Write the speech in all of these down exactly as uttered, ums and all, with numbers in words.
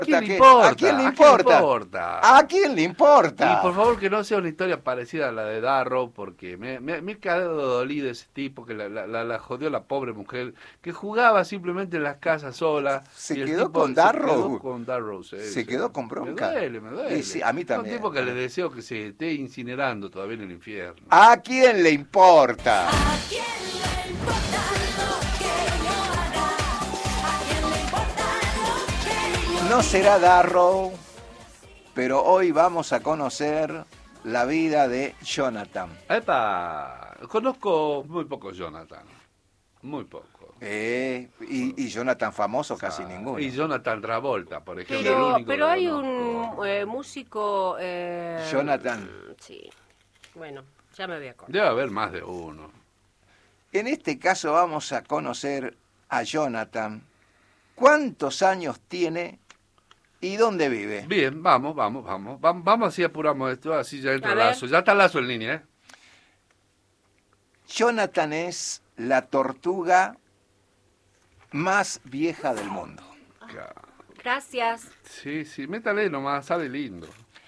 ¿Quién le importa? ¿A quién le ¿A importa? quién le importa? ¿A quién le importa? Y por favor que no sea una historia parecida a la de Darrow, porque me, me, me he quedado dolido ese tipo que la, la, la, la jodió la pobre mujer, que jugaba simplemente en las casas sola. ¿Se y el quedó tipo con Darrow? Se quedó con Darrow, sí, Se sí. quedó con bronca. Me duele, me duele. Y sí, a mí también. Es un tipo que le deseo que se esté incinerando todavía en el infierno. ¿A quién le importa? ¿A quién le importa lo que yo haga? ¿A quién le importa lo que yo No será Darrow, pero hoy vamos a conocer la vida de Jonathan. ¡Epa! Conozco muy poco Jonathan. Muy poco. Eh, y, y Jonathan famoso casi Ah, ninguno. Y Jonathan Travolta, por ejemplo. el Pero, único pero que hay conozco. un eh, músico... eh, Jonathan. Sí. Bueno, ya me voy a acordar. Debe haber más de uno. En este caso vamos a conocer a Jonathan. ¿Cuántos años tiene y dónde vive? Bien, vamos, vamos, vamos. Vamos, vamos así apuramos esto, así ya entra A el ver. Lazo. Ya está Lazo en línea, ¿eh? Jonathan es la tortuga más vieja del mundo. Claro. Gracias. Sí, sí, métale nomás, sale lindo.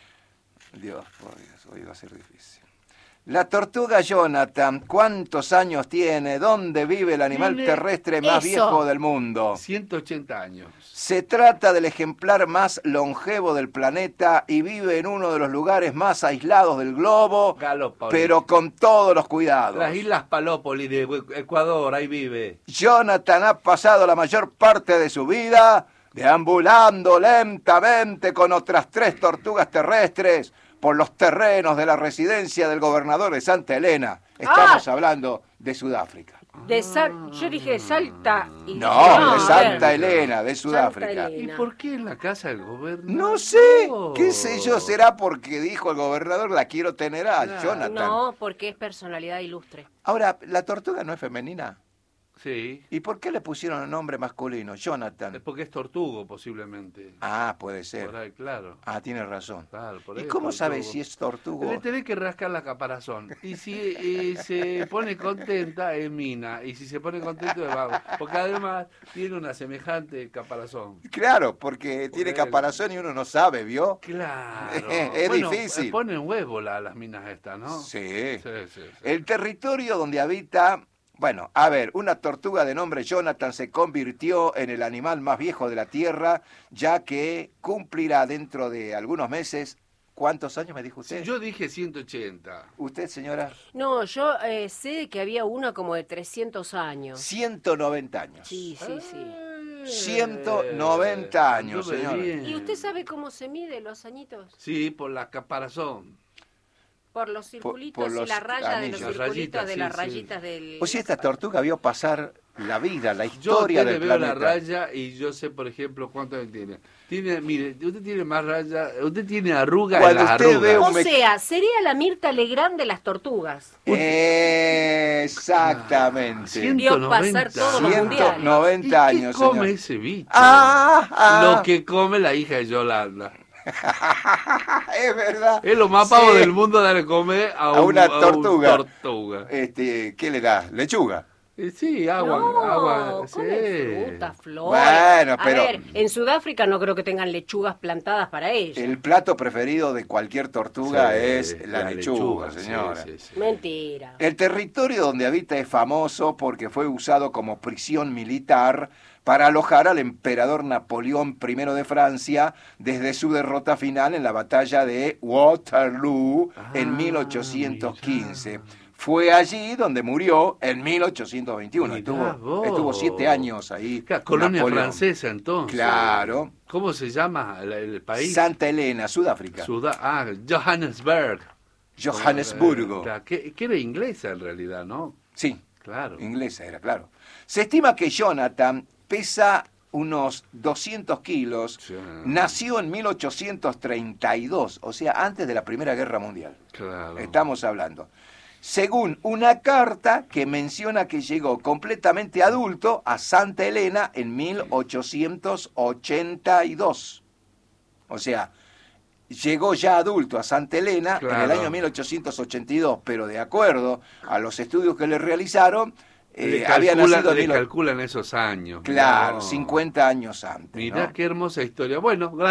Dios, por Dios, hoy va a ser difícil. La tortuga Jonathan, ¿cuántos años tiene? ¿Dónde vive el animal Tiene terrestre más eso. viejo del mundo? ciento ochenta años. Se trata del ejemplar más longevo del planeta y vive en uno de los lugares más aislados del globo, Galópolis. pero con todos los cuidados. Las Islas Palópolis de Ecuador, ahí vive. Jonathan ha pasado la mayor parte de su vida deambulando lentamente con otras tres tortugas terrestres por los terrenos de la residencia del gobernador de Santa Elena. Estamos Ah. hablando de Sudáfrica. De Sal- yo dije Salta. Y No, dije, de a Santa ver. Elena, de Sudáfrica. Elena. ¿Y por qué en la casa del gobernador? No sé, qué sé yo, será porque dijo el gobernador, la quiero tener a Claro. Jonathan. No, porque es personalidad ilustre. Ahora, ¿la tortuga no es femenina? Sí, ¿Y por qué le pusieron un nombre masculino? es Jonathan. porque es tortugo, posiblemente. Ah, puede ser. Por ahí, claro. Ah, tiene razón. Claro, por ahí ¿Y es cómo tortugo. sabes si es tortugo? Le tenés que rascar la caparazón. Y si y se pone contenta, es mina. Y si se pone contento, es vago. Porque además tiene una semejante caparazón. Claro, porque tiene él. caparazón y uno no sabe, ¿vio? Claro. Es Bueno, difícil. eh, Ponen huevo la- las minas estas, ¿no? Sí. Sí, sí, sí. El territorio donde habita... Bueno, a ver, una tortuga de nombre Jonathan se convirtió en el animal más viejo de la Tierra, ya que cumplirá dentro de algunos meses... ¿Cuántos años me dijo usted? Sí, yo dije ciento ochenta. ¿Usted, señora? No, yo eh, sé que había una como de trescientos años. ciento noventa años. Sí, sí, sí. Eh, ciento noventa años, anduve señora. bien. ¿Y usted sabe cómo se mide los añitos? Sí, por la caparazón. Por los circulitos por los y la raya de los anillos. circulitos Rayitas, de sí, las sí. rayitas del... O sea, esta tortuga vio pasar la vida, la Yo a historia usted le del veo planeta. la raya y yo sé, por ejemplo, cuánto tiene. Tiene, mire, usted tiene más raya, usted tiene arruga en Cuando las usted ve arrugas. O me- sea, sería la Mirta Legrand de las tortugas. Exactamente. Ciento Vio pasar todos los ciento mundiales. ¿Y noventa qué años, come señor. ese bicho? Ah, ah. Lo que come la hija de Yolanda. Es verdad. Es lo más pavo Sí. del mundo darle comer a, A un- una a un tortuga. tortuga. Este, ¿qué le da? Lechuga. Eh, sí, agua, no, agua. come Sí. fruta, flores. Bueno, A pero- ver, en Sudáfrica no creo que tengan lechugas plantadas para ellos. El plato preferido de cualquier tortuga Sí, es la, lechuga, sí, señora. sí, sí. Mentira. El territorio donde habita es famoso porque fue usado como prisión militar para alojar al emperador Napoleón primero de Francia desde su derrota final en la batalla de Waterloo en Ah, mil ochocientos quince. mirá. Fue allí donde murió en mil ochocientos veintiuno. Mirá Estuvo, vos. estuvo siete años ahí. Claro, colonia Napoleón. francesa entonces. Claro. ¿Cómo se llama el, el país? Santa Elena, Sudáfrica. Suda- ah, Johannesburg. Johannesburgo. Eh, claro, que, que era inglesa en realidad, ¿no? Sí, Claro. inglesa era, claro. Se estima que Jonathan pesa unos doscientos kilos, Sí. nació en mil ochocientos treinta y dos, o sea, antes de la Primera Guerra Mundial. Claro. Estamos hablando. Según una carta que menciona que llegó completamente adulto a Santa Elena en mil ochocientos ochenta y dos. O sea, llegó ya adulto a Santa Elena en el Claro. año mil ochocientos ochenta y dos, pero de acuerdo a los estudios que le realizaron, eh, le había calculan, nacido en le mil- calculan esos años. Claro, mirá. cincuenta años antes. Mirá ¿no? qué hermosa historia. Bueno,